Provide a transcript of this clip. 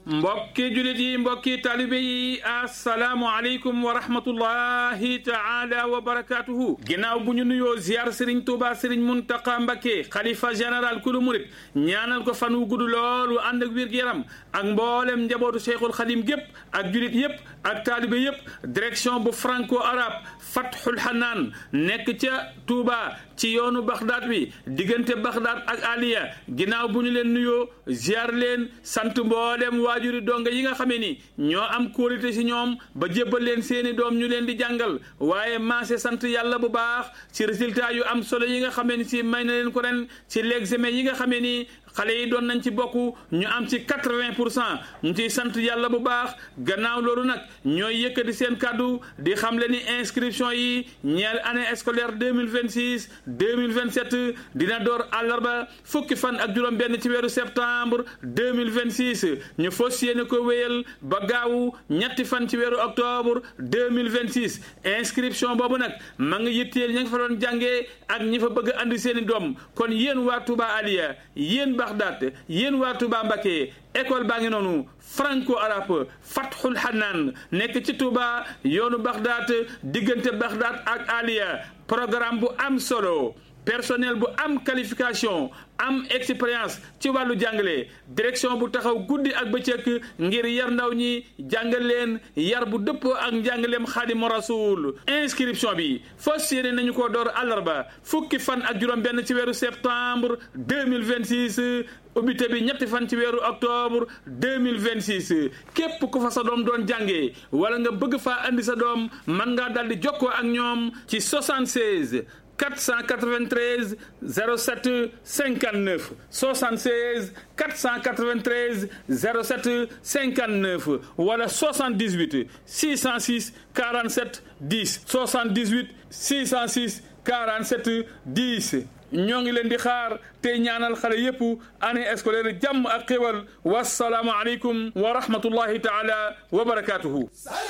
mbokki julit yi mbokki taalibe yi assalaamu aleykum wa rahmatullahi taala wa barakatuhu ginnaaw bu ñu nuyoo ziar Serigne Touba Serigne Mountakha Mbacké xalifa général kulu murit ñaanal ko fan wu gudd loolu ànd ak wér-gu-yaram ak mboolem njabootu Cheikhul Khadim gépp ak julit yépp ak taalibe yépp direction bu franco arabe Fathul Hanaan nekk ca Touba ci yoonu Bagdad bi diggante Bagdad ak Aliya ginnaaw bu ñu leen nuyoo ziar leen sant mboolem waajuri donga yi nga xamee ni ñoo am kóolite ci ñoom ba jébbal leen seeni doom ñu leen di jàngal waaye maase sant yàlla bu baax ci résultat yu am solo yi nga xamee ni si may na leen ko ren ci l'examen yi nga xamee ni xale yi doon nañ ci bokk ñu am ci 80% ñu ciy sant yàlla bu baax gannaaw loolu nag ñooy yëkkati seen kàddu di xam le ni inscription yi ñeel année scolaire 2026 2027 dina door àllarba fukki fan ak juróom benn ci weeru septembre 2026 ñu fas yéene ko wéyal ba gaawu ñetti fan ci weeru octobre 2026 inscription boobu nag ma ngi yitteel ña nga fa doon jàngee ak ñi fa bëgg andi seeni doom kon yéen waa Touba Aliya yéen Bagdad yéen waa Touba Mbacké école baa ngi noonu franco arabe Fathul Hanaan nekk ci Touba yoonu Bagdad diggante Bagdad ak Aliya programme bu am solo personnel bu am qualification am expérience ci wàllu jàngale direction bu taxaw guddi ak bëccëg ngir yar ndaw ñi jàngal leen yar bu dëppoo ak njàngaleem Xaadimu Rasuul inscription bi fas yéene nañu ko door àllarba fukki fan ak juróom benn ci weeru septembre 2026 ubbite bi ñetti fan ci weeru octobre 2026 képp ku fa sa doom doon jàngee wala nga bëgg faa andi sa doom mën ngaa daldi jokkoo ak ñoom ci 76 493 07 59 76 493 07 59 wala 78 606 47 10 78 606 47 10 ñoo ngi leen di xaar te ñaanal xale yépp année scolaire jàmm ak xéwal wassalaamu aleykum wa rahmatullahi taala wa barakatuhu